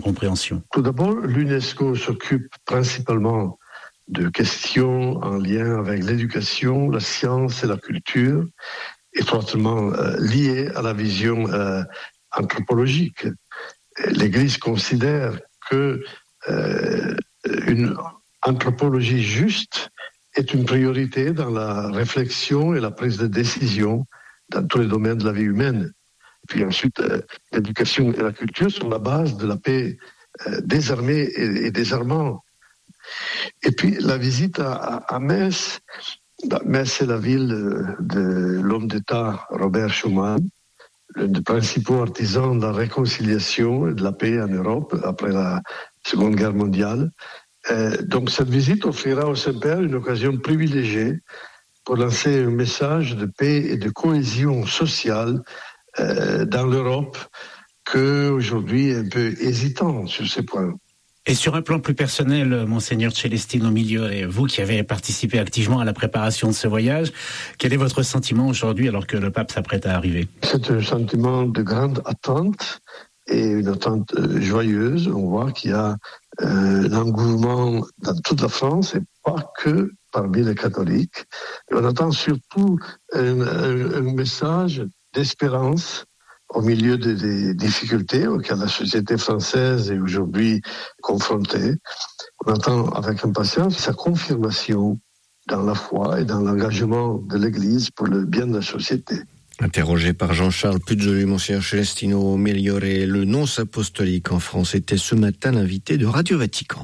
incompréhension? Tout d'abord, l'UNESCO s'occupe principalement de questions en lien avec l'éducation, la science et la culture, étroitement liées à la vision anthropologique. L'Église considère que une anthropologie juste est une priorité dans la réflexion et la prise de décision dans tous les domaines de la vie humaine. Puis ensuite, l'éducation et la culture sont la base de la paix des armées et des armements. Et puis la visite à Metz, Metz c'est la ville de l'homme d'État Robert Schuman, l'un des principaux artisans de la réconciliation et de la paix en Europe après la Seconde Guerre mondiale. Donc cette visite offrira au Saint-Père une occasion privilégiée pour lancer un message de paix et de cohésion sociale dans l'Europe qu'aujourd'hui est un peu hésitant sur ces points. Et sur un plan plus personnel, Monseigneur Celestino Migliore, vous qui avez participé activement à la préparation de ce voyage, quel est votre sentiment aujourd'hui alors que le pape s'apprête à arriver? C'est un sentiment de grande attente et une attente joyeuse. On voit qu'il y a l'engouement dans toute la France et pas que parmi les catholiques. Et on attend surtout un message d'espérance au milieu des difficultés auxquelles la société française est aujourd'hui confrontée. On attend avec impatience sa confirmation dans la foi et dans l'engagement de l'Église pour le bien de la société. Interrogé par Jean-Charles Pujoli, Monseigneur Celestino Migliore, le nonce apostolique en France, était ce matin l'invité de Radio Vatican.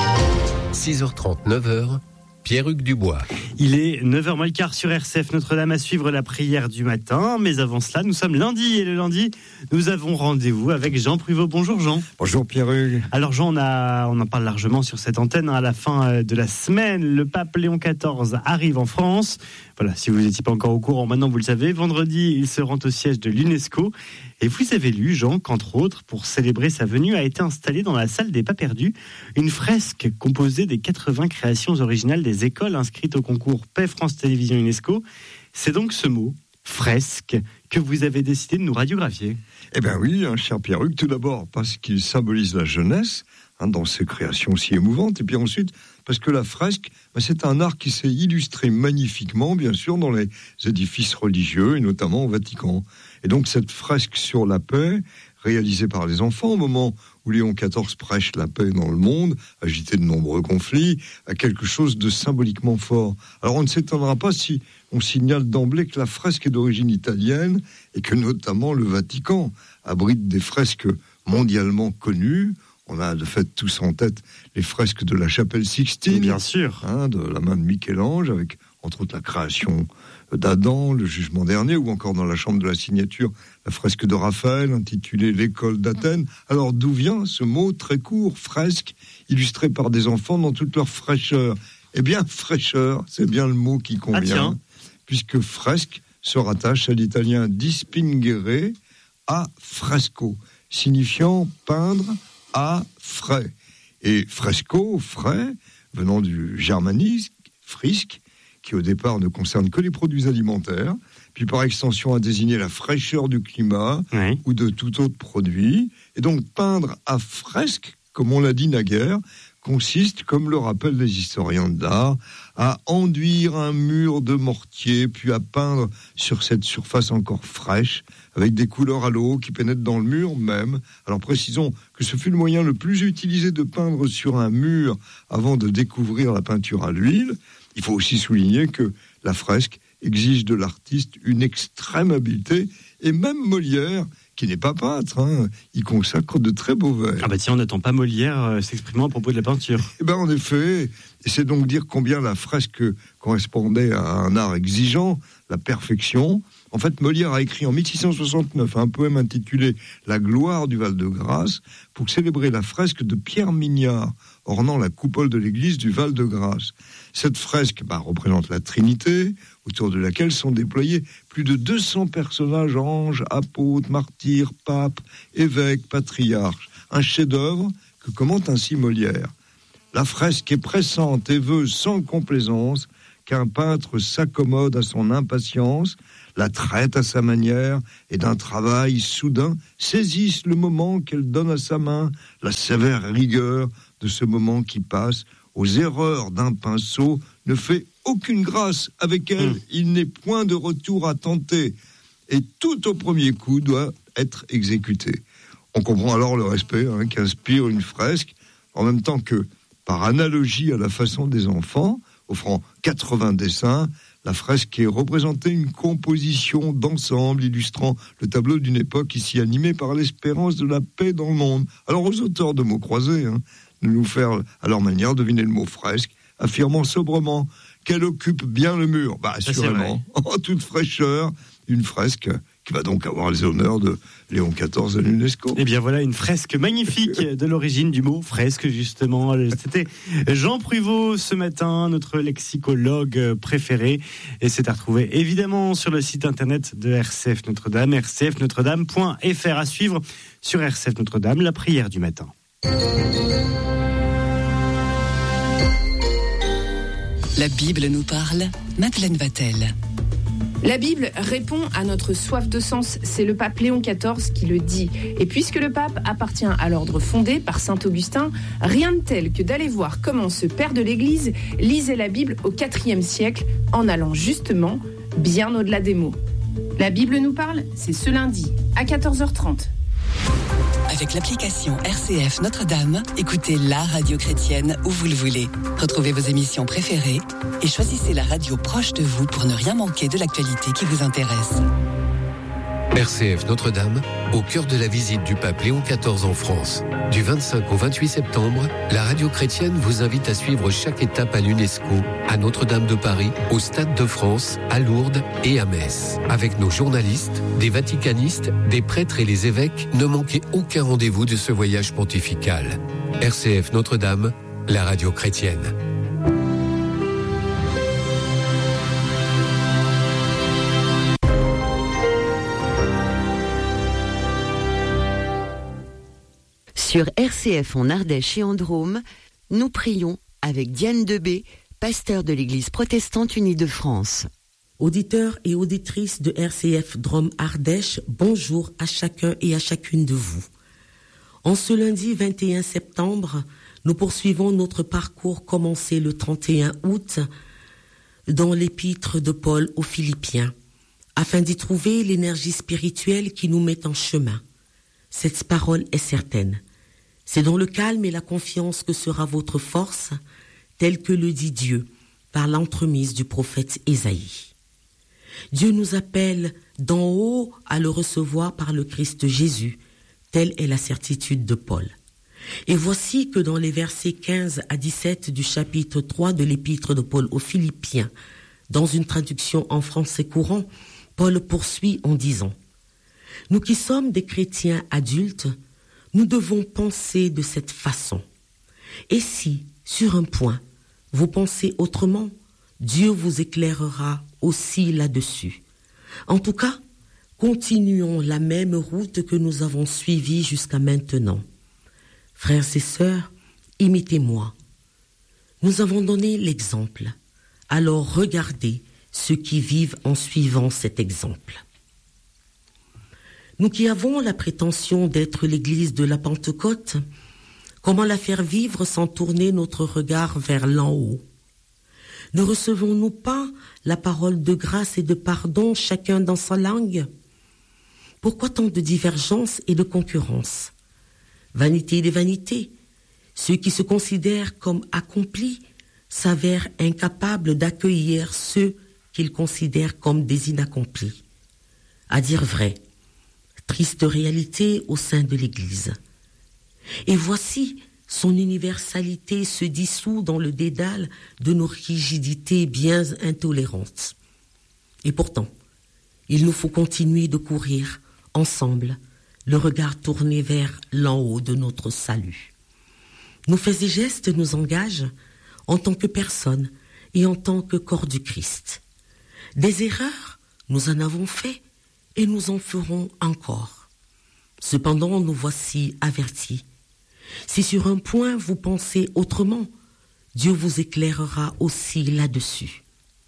6h30, 9h, Pierre-Hugues Dubois. Il est 9h moins le quart sur RCF Notre-Dame à suivre la prière du matin. Mais avant cela, nous sommes lundi et le lundi, nous avons rendez-vous avec Jean Pruvot. Bonjour Jean. Bonjour Pierre-Hugues. Alors Jean, on en parle largement sur cette antenne. À la fin de la semaine, le pape Léon XIV arrive en France. Voilà, si vous n'étiez pas encore au courant, maintenant vous le savez. Vendredi, il se rend au siège de l'UNESCO. Et vous avez lu, Jean, qu'entre autres, pour célébrer sa venue, a été installée dans la salle des Pas Perdus une fresque composée des 80 créations originales des écoles inscrites au concours Paix France Télévisions UNESCO. C'est donc ce mot, fresque, que vous avez décidé de nous radiographier. Eh bien oui, cher Pierre-Hugues, tout d'abord parce qu'il symbolise la jeunesse, dans ses créations si émouvantes, et puis ensuite parce que la fresque, c'est un art qui s'est illustré magnifiquement, bien sûr, dans les édifices religieux, et notamment au Vatican. Et donc cette fresque sur la paix, réalisée par les enfants au moment où Léon XIV prêche la paix dans le monde, agité de nombreux conflits, a quelque chose de symboliquement fort. Alors on ne s'étonnera pas si on signale d'emblée que la fresque est d'origine italienne, et que notamment le Vatican abrite des fresques mondialement connues. On a de fait tous en tête les fresques de la chapelle Sixtine, bien sûr, de la main de Michel-Ange, avec entre autres la création d'Adam, le jugement dernier, ou encore dans la chambre de la signature, la fresque de Raphaël, intitulée l'école d'Athènes. Alors d'où vient ce mot très court, fresque, illustré par des enfants dans toute leur fraîcheur? Eh bien, fraîcheur, c'est bien le mot qui convient, puisque fresque se rattache à l'italien dispingere a fresco, signifiant peindre à frais. Et fresco, frais, venant du germanisme, frisque, qui au départ ne concerne que les produits alimentaires, puis par extension a désigné la fraîcheur du climat ou de tout autre produit. Et donc peindre à fresque, comme on l'a dit naguère, consiste, comme le rappellent les historiens de l'art, à enduire un mur de mortier, puis à peindre sur cette surface encore fraîche, avec des couleurs à l'eau qui pénètrent dans le mur même. Alors précisons que ce fut le moyen le plus utilisé de peindre sur un mur avant de découvrir la peinture à l'huile. Il faut aussi souligner que la fresque exige de l'artiste une extrême habileté, et même Molière, qui n'est pas peintre, il consacre de très beaux vers. Ah bah tiens, on n'attend pas Molière s'exprimant à propos de la peinture. Eh ben en effet, et c'est donc dire combien la fresque correspondait à un art exigeant, la perfection. En fait, Molière a écrit en 1669 un poème intitulé « La gloire du Val-de-Grâce » pour célébrer la fresque de Pierre Mignard, ornant la coupole de l'église du Val-de-Grâce. Cette fresque représente la Trinité, autour de laquelle sont déployés plus de 200 personnages, anges, apôtres, martyrs, papes, évêques, patriarches. Un chef-d'œuvre que commente ainsi Molière. La fresque est pressante et veut sans complaisance qu'un peintre s'accommode à son impatience, la traite à sa manière, et d'un travail soudain saisissent le moment qu'elle donne à sa main, la sévère rigueur de ce moment qui passe, aux erreurs d'un pinceau, ne fait aucune grâce avec elle, il n'est point de retour à tenter, et tout au premier coup doit être exécuté. On comprend alors le respect qu'inspire une fresque, en même temps que, par analogie à la façon des enfants, offrant 80 dessins, la fresque est représentée une composition d'ensemble illustrant le tableau d'une époque ici animée par l'espérance de la paix dans le monde. Alors aux auteurs de mots croisés, de nous faire à leur manière deviner le mot fresque, affirmant sobrement qu'elle occupe bien le mur. Assurément, en toute fraîcheur, une fresque qui va donc avoir les honneurs de Léon XIV à l'UNESCO. Et bien voilà une fresque magnifique de l'origine du mot fresque, justement. C'était Jean Pruvot ce matin, notre lexicologue préféré. Et c'est à retrouver évidemment sur le site internet de RCF Notre-Dame, rcfnotredame.fr. À suivre sur RCF Notre-Dame, la prière du matin. La Bible nous parle, Madeleine Vatel. La Bible répond à notre soif de sens, c'est le pape Léon XIV qui le dit. Et puisque le pape appartient à l'ordre fondé par saint Augustin, rien de tel que d'aller voir comment ce père de l'Église lisait la Bible au IVe siècle, en allant justement bien au-delà des mots. La Bible nous parle, c'est ce lundi à 14h30. Avec l'application RCF Notre-Dame, écoutez la radio chrétienne où vous le voulez. Retrouvez vos émissions préférées et choisissez la radio proche de vous pour ne rien manquer de l'actualité qui vous intéresse. RCF Notre-Dame, au cœur de la visite du pape Léon XIV en France. Du 25 au 28 septembre, la radio chrétienne vous invite à suivre chaque étape à l'UNESCO, à Notre-Dame de Paris, au Stade de France, à Lourdes et à Metz. Avec nos journalistes, des vaticanistes, des prêtres et les évêques, ne manquez aucun rendez-vous de ce voyage pontifical. RCF Notre-Dame, la radio chrétienne. Sur RCF en Ardèche et en Drôme, nous prions avec Diane Debé, pasteur de l'Église protestante unie de France. Auditeurs et auditrices de RCF Drôme Ardèche, bonjour à chacun et à chacune de vous. En ce lundi 21 septembre, nous poursuivons notre parcours commencé le 31 août dans l'épître de Paul aux Philippiens, afin d'y trouver l'énergie spirituelle qui nous met en chemin. Cette parole est certaine. C'est dans le calme et la confiance que sera votre force, tel que le dit Dieu, par l'entremise du prophète Ésaïe. Dieu nous appelle d'en haut à le recevoir par le Christ Jésus, telle est la certitude de Paul. Et voici que dans les versets 15 à 17 du chapitre 3 de l'épître de Paul aux Philippiens, dans une traduction en français courant, Paul poursuit en disant « Nous qui sommes des chrétiens adultes, nous devons penser de cette façon. Et si, sur un point, vous pensez autrement, Dieu vous éclairera aussi là-dessus. En tout cas, continuons la même route que nous avons suivie jusqu'à maintenant. Frères et sœurs, imitez-moi. Nous avons donné l'exemple. Alors regardez ceux qui vivent en suivant cet exemple. Nous qui avons la prétention d'être l'Église de la Pentecôte, comment la faire vivre sans tourner notre regard vers l'en haut? Ne recevons-nous pas la parole de grâce et de pardon, chacun dans sa langue? Pourquoi tant de divergences et de concurrence? Vanité des vanités, ceux qui se considèrent comme accomplis s'avèrent incapables d'accueillir ceux qu'ils considèrent comme des inaccomplis. À dire vrai, triste réalité au sein de l'Église. Et voici, son universalité se dissout dans le dédale de nos rigidités bien intolérantes. Et pourtant, il nous faut continuer de courir, ensemble, le regard tourné vers l'en haut de notre salut. Nos faits et gestes nous engagent en tant que personnes et en tant que corps du Christ. Des erreurs, nous en avons fait, et nous en ferons encore. Cependant, nous voici avertis. Si sur un point vous pensez autrement, Dieu vous éclairera aussi là-dessus.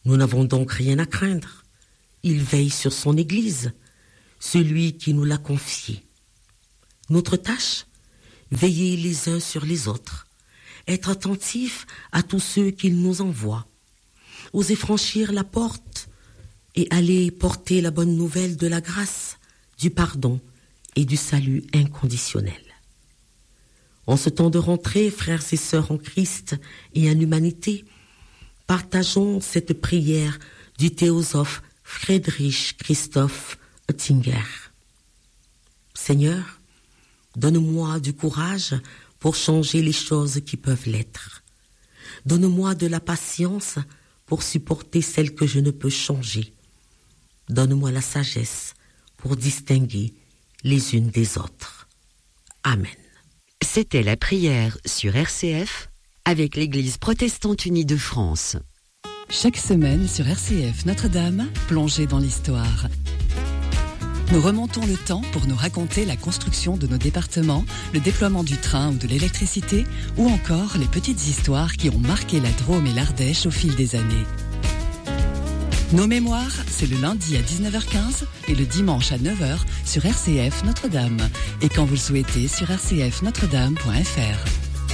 Nous n'avons donc rien à craindre. Il veille sur son Église, celui qui nous l'a confiée. Notre tâche, veiller les uns sur les autres, être attentifs à tous ceux qu'il nous envoie, oser franchir la porte et aller porter la bonne nouvelle de la grâce, du pardon et du salut inconditionnel. En ce temps de rentrée, frères et sœurs en Christ et en humanité, partageons cette prière du théosophe Friedrich Christoph Oettinger. Seigneur, donne-moi du courage pour changer les choses qui peuvent l'être. Donne-moi de la patience pour supporter celles que je ne peux changer. Donne-moi la sagesse pour distinguer les unes des autres. Amen. C'était la prière sur RCF avec l'Église protestante unie de France. Chaque semaine sur RCF Notre-Dame, plongée dans l'histoire. Nous remontons le temps pour nous raconter la construction de nos départements, le déploiement du train ou de l'électricité, ou encore les petites histoires qui ont marqué la Drôme et l'Ardèche au fil des années. Nos mémoires, c'est le lundi à 19h15 et le dimanche à 9h sur RCF Notre-Dame. Et quand vous le souhaitez, sur rcfnotredame.fr.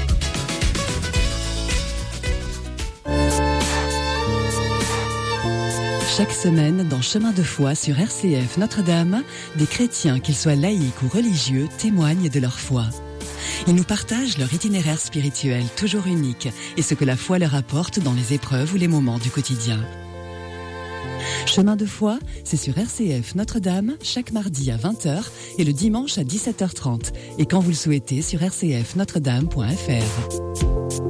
Chaque semaine, dans Chemin de foi sur RCF Notre-Dame, des chrétiens, qu'ils soient laïcs ou religieux, témoignent de leur foi. Ils nous partagent leur itinéraire spirituel toujours unique et ce que la foi leur apporte dans les épreuves ou les moments du quotidien. Chemin de foi, c'est sur RCF Notre-Dame, chaque mardi à 20h et le dimanche à 17h30. Et quand vous le souhaitez, sur rcfnotredame.fr.